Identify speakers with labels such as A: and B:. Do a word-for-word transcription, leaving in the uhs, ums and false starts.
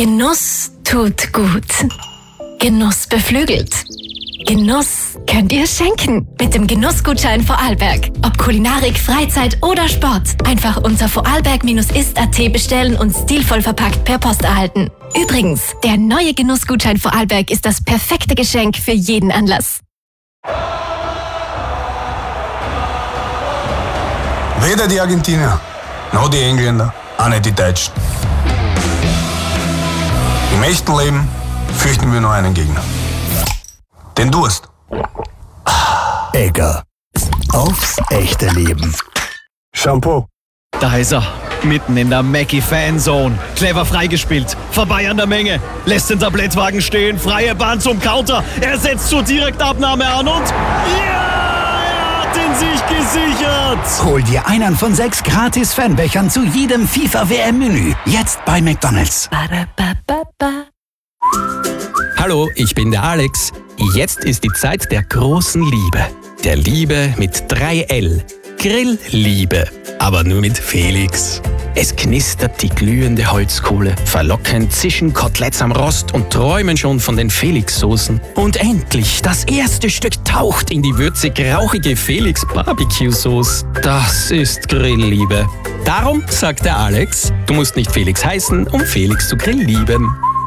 A: Genuss tut gut. Genuss beflügelt. Genuss könnt ihr schenken mit dem Genussgutschein Vorarlberg. Ob Kulinarik, Freizeit oder Sport. Einfach unter vorarlberg ist punkt at bestellen und stilvoll verpackt per Post erhalten. Übrigens, der neue Genussgutschein Vorarlberg ist das perfekte Geschenk für jeden Anlass.
B: Weder die Argentinier, noch die Engländer, auch nicht die Deutschen. Im echten Leben fürchten wir nur einen Gegner. Den Durst.
C: Egger. Aufs echte Leben.
B: Shampoo.
D: Da ist er, mitten in der Mackie-Fanzone. Clever freigespielt, vorbei an der Menge. Lässt den Tablettwagen stehen, freie Bahn zum Counter. Er setzt zur Direktabnahme an und... Ja, er hat ihn sich gesichert.
C: Hol dir einen von sechs gratis Fanbechern zu jedem FIFA-W M-Menü. Jetzt bei McDonald's.
A: Ba-da-ba-ba-ba.
E: Hallo, ich bin der Alex. Jetzt ist die Zeit der großen Liebe. Der Liebe mit drei L. Grillliebe. Aber nur mit Felix. Es knistert die glühende Holzkohle. Verlockend zischen Koteletts am Rost und träumen schon von den Felix-Soßen. Und endlich, das erste Stück taucht in die würzig-rauchige Felix-Barbecue-Sauce. Das ist Grillliebe. Darum sagt der Alex, du musst nicht Felix heißen, um Felix zu grilllieben.